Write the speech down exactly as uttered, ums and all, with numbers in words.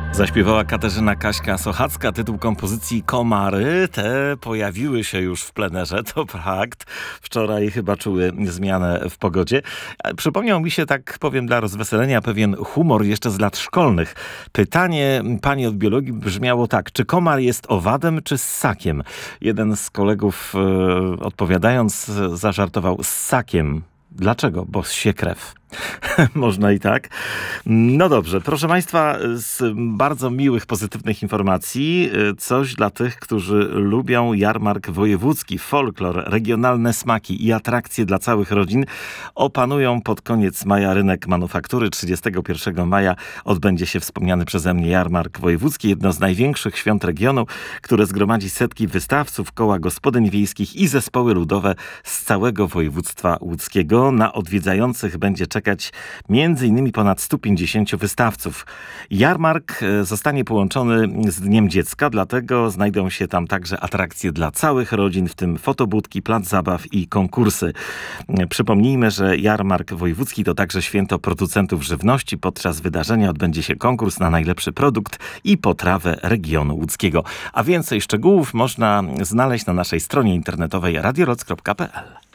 Zaśpiewała Katarzyna Kaśka Sochacka. Tytuł kompozycji Komary. Te pojawiły się już w plenerze, to fakt. Wczoraj chyba czuły zmianę w pogodzie. Przypomniał mi się, tak powiem dla rozweselenia, pewien humor jeszcze z lat szkolnych. Pytanie pani od biologii brzmiało tak: czy komar jest owadem, czy ssakiem? Jeden z kolegów e, odpowiadając zażartował: ssakiem. Dlaczego? Bo ssie krew. Można i tak. No dobrze, proszę Państwa, z bardzo miłych, pozytywnych informacji coś dla tych, którzy lubią jarmark wojewódzki, folklor, regionalne smaki i atrakcje dla całych rodzin. Opanują pod koniec maja rynek manufaktury. trzydziestego pierwszego maja odbędzie się wspomniany przeze mnie jarmark wojewódzki, jedno z największych świąt regionu, które zgromadzi setki wystawców, koła gospodyń wiejskich i zespoły ludowe z całego województwa łódzkiego. Na odwiedzających będzie czekać między innymi ponad stu pięćdziesięciu wystawców. Jarmark zostanie połączony z Dniem Dziecka, dlatego znajdą się tam także atrakcje dla całych rodzin, w tym fotobudki, plac zabaw i konkursy. Przypomnijmy, że jarmark wojewódzki to także święto producentów żywności. Podczas wydarzenia odbędzie się konkurs na najlepszy produkt i potrawę regionu łódzkiego. A więcej szczegółów można znaleźć na naszej stronie internetowej radioloc kropka p l.